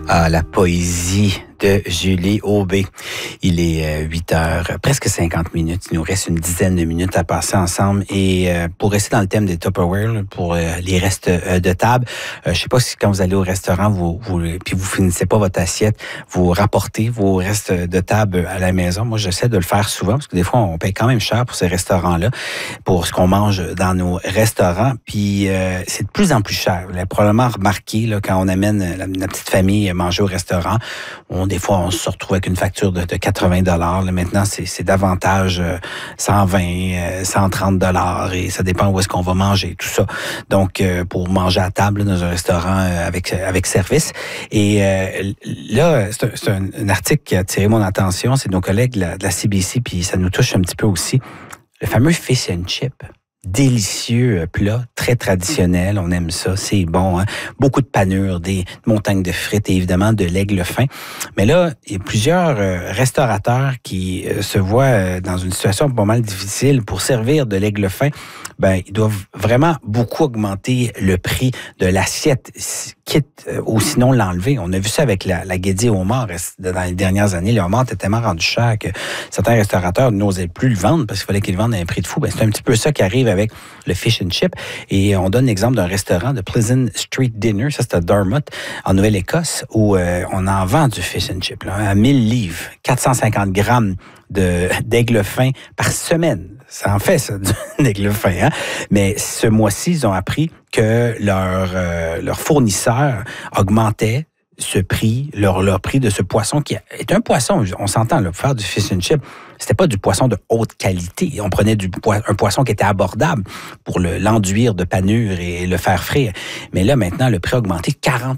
Ah, la poésie de Julie Aubé. Il est 8 heures, presque 50 minutes. Il nous reste une dizaine de minutes à passer ensemble. Et pour rester dans le thème des Tupperware, pour les restes de table, je sais pas si quand vous allez au restaurant, puis vous finissez pas votre assiette, vous rapportez vos restes de table à la maison. Moi, j'essaie de le faire souvent parce que des fois, on paye quand même cher pour ces restaurants-là, pour ce qu'on mange dans nos restaurants. Puis c'est de plus en plus cher. Vous l'avez probablement remarqué là, quand on amène la petite famille manger au restaurant. Des fois, on se retrouve avec une facture de 80 $. Maintenant, c'est davantage 120, 130 $, et ça dépend où est-ce qu'on va manger, tout ça. Donc, pour manger à table dans un restaurant avec service. Et là, c'est un article qui a attiré mon attention. C'est nos collègues de la CBC, puis ça nous touche un petit peu aussi. Le fameux fish and chip. Délicieux plat, très traditionnel, on aime ça, c'est bon, hein? Beaucoup de panure, des montagnes de frites et évidemment de l'aigle fin. Mais là, il y a plusieurs restaurateurs qui se voient dans une situation pas mal difficile pour servir de l'aigle fin. Ben, ils doivent vraiment beaucoup augmenter le prix de l'assiette, quitte ou sinon l'enlever. On a vu ça avec la guédille au homard dans les dernières années. Le homard était tellement rendu cher que certains restaurateurs n'osaient plus le vendre parce qu'il fallait qu'ils le vendent à un prix de fou. Ben, c'est un petit peu ça qui arrive avec le fish and chip. Et on donne l'exemple d'un restaurant de Pleasant Street Dinner, ça c'est à Dartmouth, en Nouvelle-Écosse, où on en vend du fish and chip là, à 1000 livres, 450 grammes d'aigle fin par semaine. Ça en fait, ça, d'aigle fin. Hein? Mais ce mois-ci, ils ont appris que leur fournisseur augmentait ce prix, leur prix de ce poisson qui est un poisson, on s'entend, là, pour faire du fish and chip, c'était pas du poisson de haute qualité. On prenait un poisson qui était abordable pour l'enduire de panure et le faire frire. Mais là, maintenant, le prix a augmenté 40